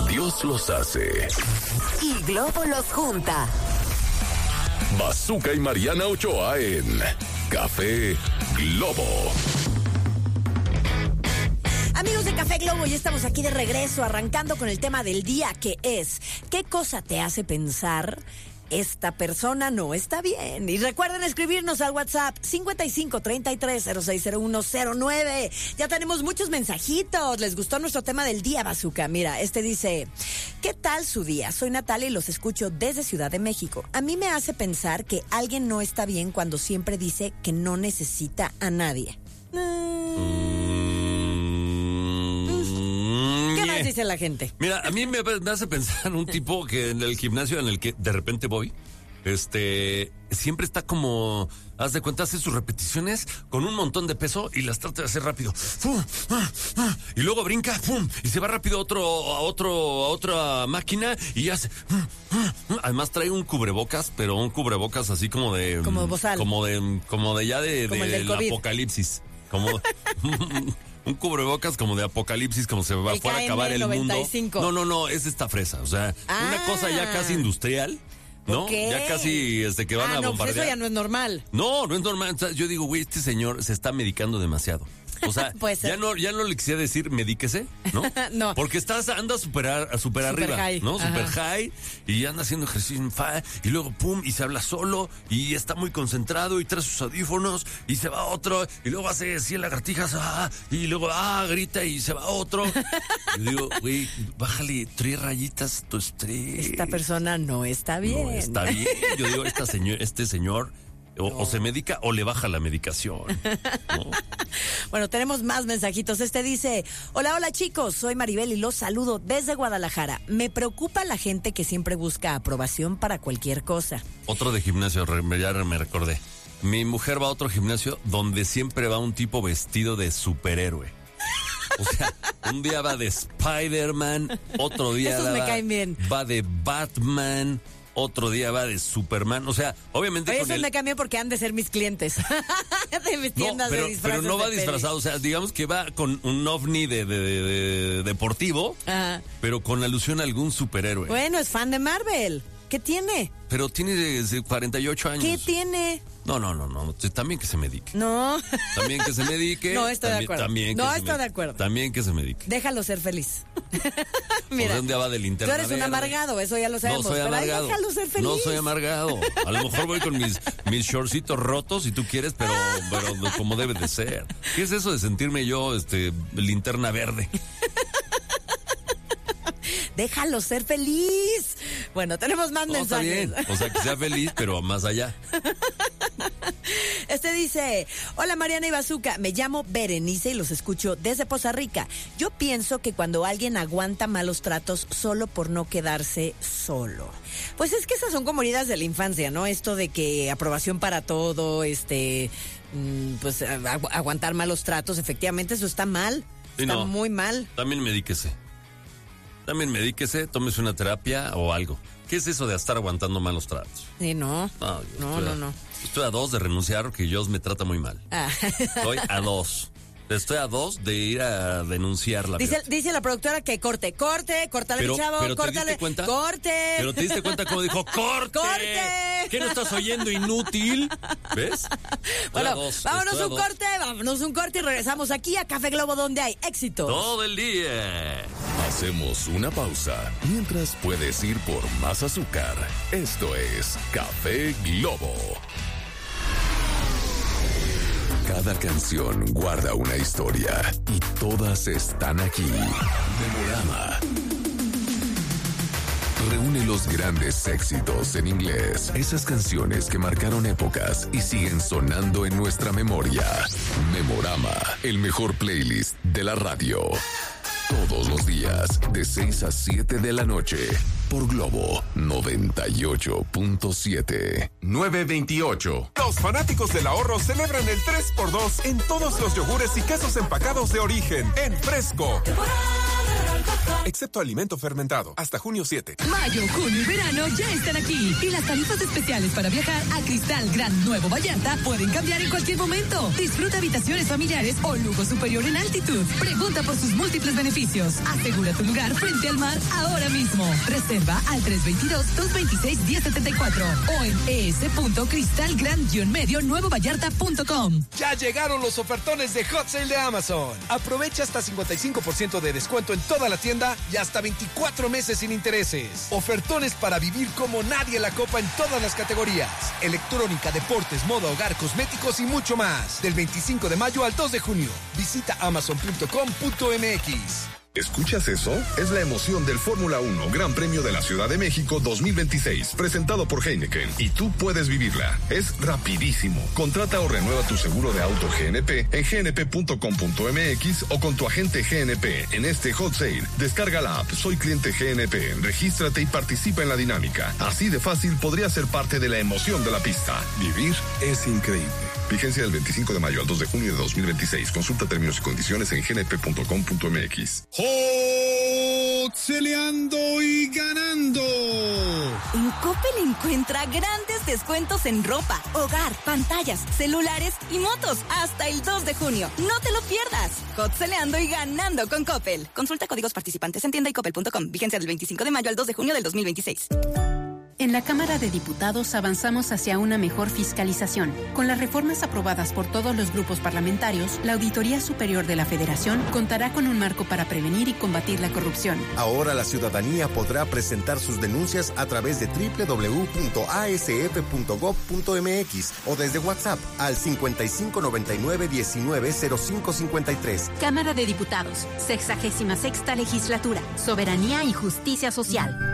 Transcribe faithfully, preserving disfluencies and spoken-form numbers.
Dios los hace y Globo los junta. Bazooka y Mariana Ochoa en Café Globo. Amigos de Café Globo, ya estamos aquí de regreso, arrancando con el tema del día, que es: ¿qué cosa te hace pensar esta persona no está bien? Y recuerden escribirnos al WhatsApp cincuenta y cinco, treinta y tres, cero seis cero uno cero nueve. Ya tenemos muchos mensajitos. ¿Les gustó nuestro tema del día, Bazooka? Mira, este dice: ¿qué tal su día? Soy Natalia y los escucho desde Ciudad de México. A mí me hace pensar que alguien no está bien cuando siempre dice que no necesita a nadie. Mm. ¿Qué más dice la gente? Mira, a mí me, me hace pensar un tipo que en el gimnasio en el que de repente voy, este, siempre está como, haz de cuenta, hace sus repeticiones con un montón de peso y las trata de hacer rápido. ¡Fum! ¡Ah! ¡Ah! Y luego brinca, ¡pum! Y se va rápido a otro, a otro, a otra máquina y hace. ¡Ah! ¡Ah! Además trae un cubrebocas, pero un cubrebocas así como de. Como bozal. Como de, como de ya de, como de, el del apocalipsis. Como. Un cubrebocas como de apocalipsis, como se va fuera a acabar el noventa y cinco. mundo. No, no, no, es esta fresa. O sea, ah. una cosa ya casi industrial, ¿no? Okay. Ya casi este, que van ah, a no, bombardear. Pues eso ya no es normal. No, no es normal. O sea, yo digo, güey, este señor se está medicando demasiado. O sea, ya no, ya no le quisiera decir medíquese, ¿no? No. Porque estás, anda super, a, super arriba, high. ¿no? Super Ajá. high, y anda haciendo ejercicio y luego pum, y se habla solo, y está muy concentrado, y trae sus audífonos, y se va otro, y luego hace cien lagartijas, ah, y luego, ah, grita, y se va otro. Y digo, güey, bájale tres rayitas tu estrés. Esta persona no está bien. No está bien. Yo digo, esta señor, este señor... O, no. o se medica o le baja la medicación, ¿no? Bueno, tenemos más mensajitos. Este dice: hola, hola chicos, soy Maribel y los saludo desde Guadalajara. Me preocupa la gente que siempre busca aprobación para cualquier cosa. Otro de gimnasio, ya me recordé. Mi mujer va a otro gimnasio donde siempre va un tipo vestido de superhéroe. O sea, un día va de Spider-Man, otro día Esos va, me caen bien. va de Batman, otro día va de Superman. O sea, obviamente. Oye, con eso el... me cambió porque han de ser mis clientes. De mis tiendas no, pero, de disfraces. pero no va de disfrazado. O sea, digamos que va con un ovni de, de, de, de deportivo, ajá, pero con alusión a algún superhéroe. Bueno, es fan de Marvel. ¿Qué tiene? Pero tiene desde cuarenta y ocho años. ¿Qué tiene? No, no, no, no. También que se medique. No. También que se medique. No estoy también, de acuerdo. También no que estoy se de acuerdo. También que se medique. Déjalo ser feliz. Mira, ¿dónde va de linterna? Tú eres un amargado, eso ya lo sabemos. No soy amargado. Pero déjalo ser feliz. No soy amargado. A lo mejor voy con mis, mis shortcitos rotos si tú quieres, pero, pero como debe de ser. ¿Qué es eso de sentirme yo, este, linterna verde? Déjalo ser feliz. Bueno, tenemos más no, mensajes. Está bien. O sea, que sea feliz, pero más allá. Este dice: hola Mariana y Bazooka, me llamo Berenice y los escucho desde Poza Rica. Yo pienso que cuando alguien aguanta malos tratos solo por no quedarse solo. Pues es que esas son como heridas de la infancia, ¿no? Esto de que aprobación para todo, este, pues agu- aguantar malos tratos, efectivamente eso está mal. Sí, está no. muy mal. También medíquese. También medíquese, tómese una terapia o algo. ¿Qué es eso de estar aguantando malos tratos? Sí, no. No, no, no, a, no. Estoy a dos de renunciar porque Dios me trata muy mal. Ah. Estoy a dos. Estoy a dos de ir a denunciarla. Dice, dice la productora que corte, corte, córtale, pero, mi chavo, pero córtale. ¿te diste cuenta? ¡Corte! Pero te diste cuenta cómo dijo, ¡corte! ¡Corte! ¿Qué no estás oyendo, inútil? ¿Ves? Bueno, a dos, vámonos un a dos. corte, vámonos un corte y regresamos aquí a Café Globo, donde hay éxito. Todo el día. Hacemos una pausa mientras puedes ir por más azúcar. Esto es Café Globo. Cada canción guarda una historia y todas están aquí. Memorama. Reúne los grandes éxitos en inglés, esas canciones que marcaron épocas y siguen sonando en nuestra memoria. Memorama, el mejor playlist de la radio. Todos los días, de seis a siete de la noche, por Globo noventa y ocho punto siete. nueve veintiocho. Los fanáticos del ahorro celebran el tres por dos en todos los yogures y quesos empacados de origen, en Fresco. excepto alimento fermentado, hasta junio siete. Mayo, junio y verano ya están aquí. Y las tarifas especiales para viajar a Cristal Gran Nuevo Vallarta pueden cambiar en cualquier momento. Disfruta habitaciones familiares o lujo superior en altitud. Pregunta por sus múltiples beneficios. Asegura tu lugar frente al mar ahora mismo. Reserva al tres dos dos, dos dos seis, uno cero siete cuatro o en es punto cristal gran medio nuevo vallarta punto com. Ya llegaron los ofertones de Hot Sale de Amazon. Aprovecha hasta cincuenta y cinco por ciento de descuento en toda la tienda y hasta veinticuatro meses sin intereses. Ofertones para vivir como nadie la copa en todas las categorías. Electrónica, deportes, moda, hogar, cosméticos y mucho más. Del veinticinco de mayo al dos de junio. Visita amazon punto com punto m x. ¿Escuchas eso? Es la emoción del Fórmula uno Gran Premio de la Ciudad de México dos mil veintiséis, presentado por Heineken, y tú puedes vivirla. Es rapidísimo. Contrata o renueva tu seguro de auto G N P en g n p punto com punto m x o con tu agente G N P en este hot sale. Descarga la app Soy Cliente G N P, regístrate y participa en la dinámica. Así de fácil podrías ser parte de la emoción de la pista. Vivir es increíble. Vigencia del veinticinco de mayo al dos de junio de dos mil veintiséis. Consulta términos y condiciones en g n p punto com punto m x. ¡Celeando y ganando! En Coppel encuentra grandes descuentos en ropa, hogar, pantallas, celulares y motos hasta el dos de junio. ¡No te lo pierdas! Celeando y ganando con Coppel. Consulta códigos participantes en tienda y coppel punto com. Vigencia del veinticinco de mayo al dos de junio del dos mil veintiséis. En la Cámara de Diputados avanzamos hacia una mejor fiscalización. Con las reformas aprobadas por todos los grupos parlamentarios, la Auditoría Superior de la Federación contará con un marco para prevenir y combatir la corrupción. Ahora la ciudadanía podrá presentar sus denuncias a través de doble u doble u doble u punto a s f punto gob punto m x o desde WhatsApp al cincuenta y cinco noventa y nueve diecinueve cero cinco cincuenta y tres. Cámara de Diputados, sexagésima sexta legislatura, Soberanía y Justicia Social.